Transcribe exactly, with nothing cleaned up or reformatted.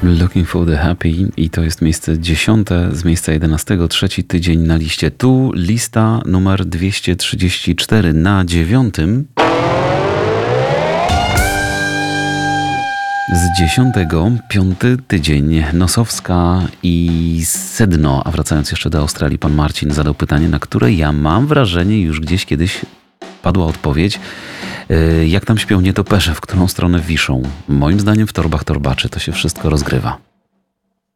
Looking for the Happy i to jest miejsce dziesiąte z miejsca jedenastego, trzeci tydzień na liście. Tu lista numer dwieście trzydzieści cztery na dziewiątym. Z dziesiątego, piąty tydzień, Nosowska i Sedno. A wracając jeszcze do Australii, pan Marcin zadał pytanie, na które ja mam wrażenie już gdzieś kiedyś padła odpowiedź. Jak tam śpią nietoperze, w którą stronę wiszą? Moim zdaniem w torbach torbaczy to się wszystko rozgrywa.